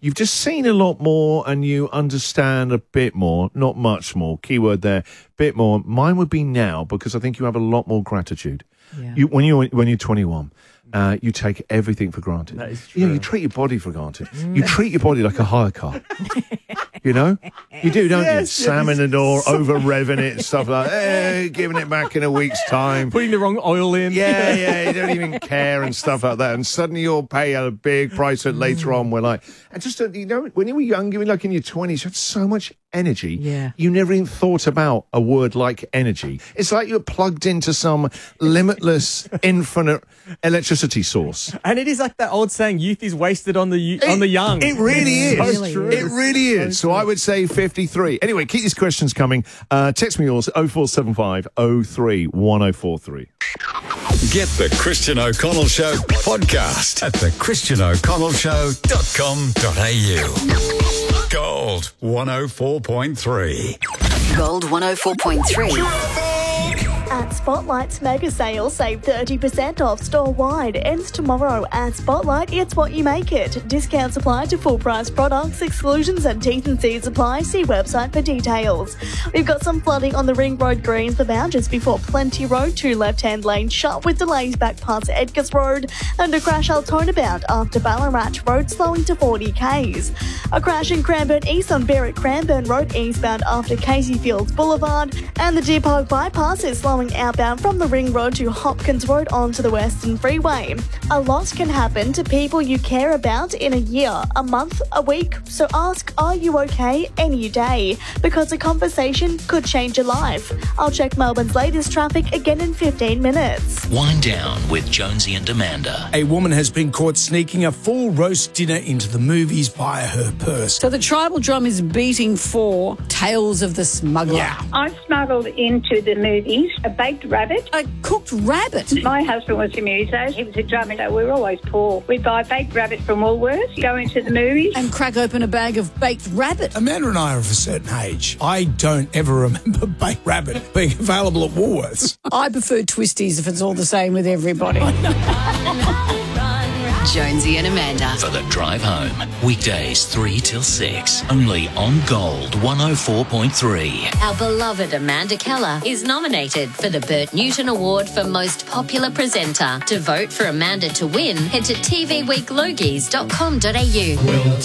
you've just seen a lot more and you understand a bit more, not much more, keyword there, bit more. Mine would be now, because I think you have a lot more gratitude. Yeah. When you're 21, you take everything for granted. That is true. You treat your body for granted. You treat your body like a hire car. You know? You do, don't you? Slamming the door, over-revving it and stuff like that. Giving it back in a week's time. Putting the wrong oil in. Yeah, you don't even care and stuff like that. And suddenly you'll pay a big price that later on we're like... And just, you know, when you were young, you were like in your 20s, you had so much energy. Yeah. You never even thought about a word like energy. It's like you're plugged into some limitless, infinite electricity source. And it is like that old saying, youth is wasted on the young. It really is. So true. It really is. So I would say 53. Anyway, keep these questions coming. Text me yours, 0475 03 1043. Get the Christian O'Connell Show podcast at thechristianoconnellshow.com.au. Gold 104.3. Gold 104.3. At Spotlight's mega sale, save 30% off store-wide. Ends tomorrow. At Spotlight, it's what you make it. Discounts apply to full-price products. Exclusions and T's and C's apply. See website for details. We've got some flooding on the Ring Road Greens about just before Plenty Road. 2 left-hand lanes shut with delays back past Edgars Road. And a crash Altona-bound after Ballarat Road slowing to 40 k's. A crash in Cranbourne East on Berwick Cranbourne Road eastbound after Casey Fields Boulevard. And the Deer Park bypass is slowing outbound from the Ring Road to Hopkins Road onto the Western Freeway. A lot can happen to people you care about in a year, a month, a week. So ask, are you okay any day? Because a conversation could change your life. I'll check Melbourne's latest traffic again in 15 minutes. Wind Down with Jonesy and Amanda. A woman has been caught sneaking a full roast dinner into the movies via her purse. So the tribal drum is beating for Tales of the Smuggler. Yeah. I smuggled into the movies a baked rabbit. A cooked rabbit. My husband was a muso. He was a drummer, so we were always poor. We'd buy baked rabbit from Woolworths, go into the movies. And crack open a bag of baked rabbit. Amanda and I are of a certain age. I don't ever remember baked rabbit being available at Woolworths. I prefer twisties if it's all the same with everybody. Jonesy and Amanda. For the drive home. Weekdays 3 till 6. Only on Gold 104.3. Our beloved Amanda Keller is nominated for the Bert Newton Award for Most Popular Presenter. To vote for Amanda to win, head to tvweeklogies.com.au.